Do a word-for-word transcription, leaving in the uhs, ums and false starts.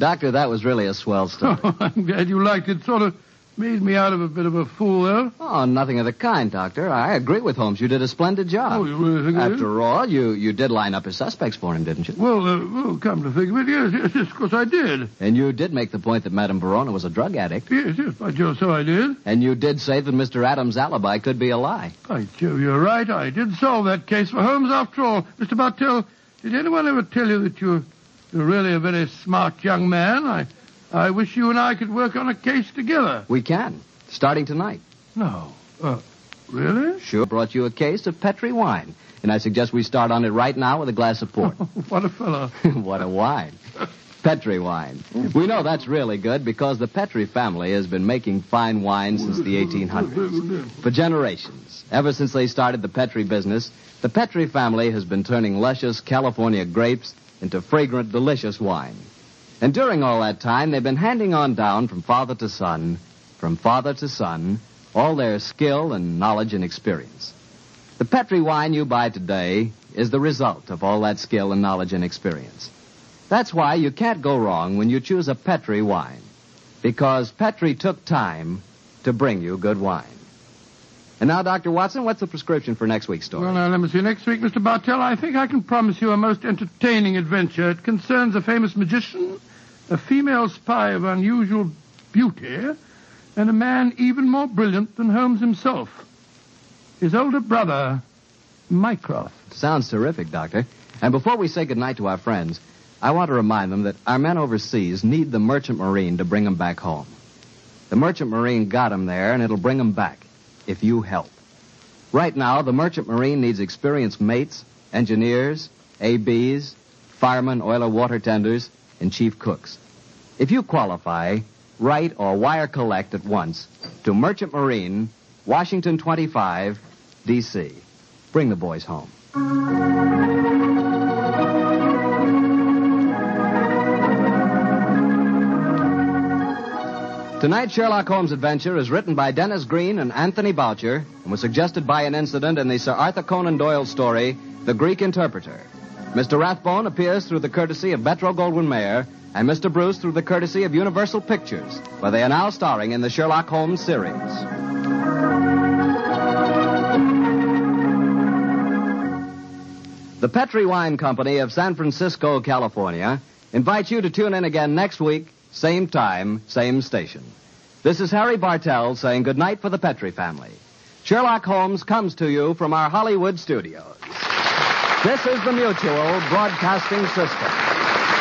Doctor, that was really a swell story. Oh, I'm glad you liked it. Sort of made me out of a bit of a fool, though. Oh, nothing of the kind, Doctor. I agree with Holmes. You did a splendid job. Oh, you really think I did? After all, you, you did line up his suspects for him, didn't you? Well, uh, well, come to think of it, yes, yes, yes, of course I did. And you did make the point that Madame Verona was a drug addict. Yes, yes, by Jove, so I did. And you did say that Mister Adams' alibi could be a lie. By Jove, you're right. I did solve that case for Holmes after all. Mister Bartell, did anyone ever tell you that you're, you're really a very smart young man? I, I wish you and I could work on a case together. We can. Starting tonight. No. Uh, really? Sure. Brought you a case of Petri wine. And I suggest we start on it right now with a glass of port. What a fellow. What a wine. Petri wine. We know that's really good because the Petri family has been making fine wine since the eighteen hundreds. For generations. Ever since they started the Petri business, the Petri family has been turning luscious California grapes into fragrant, delicious wine. And during all that time, they've been handing on down from father to son, from father to son, all their skill and knowledge and experience. The Petri wine you buy today is the result of all that skill and knowledge and experience. That's why you can't go wrong when you choose a Petri wine, because Petri took time to bring you good wine. And now, Doctor Watson, what's the prescription for next week's story? Well, now, let me see. Next week, Mister Bartell, I think I can promise you a most entertaining adventure. It concerns a famous magician, a female spy of unusual beauty, and a man even more brilliant than Holmes himself. His older brother, Mycroft. Sounds terrific, Doctor. And before we say goodnight to our friends, I want to remind them that our men overseas need the Merchant Marine to bring them back home. The Merchant Marine got them there, and it'll bring them back, if you help. Right now, the Merchant Marine needs experienced mates, engineers, A Bs, firemen, oiler water tenders, and chief cooks. If you qualify, write or wire collect at once to Merchant Marine, Washington twenty-five, D C Bring the boys home. Tonight's Sherlock Holmes adventure is written by Dennis Green and Anthony Boucher and was suggested by an incident in the Sir Arthur Conan Doyle story, The Greek Interpreter. Mister Rathbone appears through the courtesy of Metro-Goldwyn-Mayer and Mister Bruce through the courtesy of Universal Pictures, where they are now starring in the Sherlock Holmes series. The Petri Wine Company of San Francisco, California, invites you to tune in again next week, same time, same station. This is Harry Bartell saying goodnight for the Petri family. Sherlock Holmes comes to you from our Hollywood studios. This is the Mutual Broadcasting System.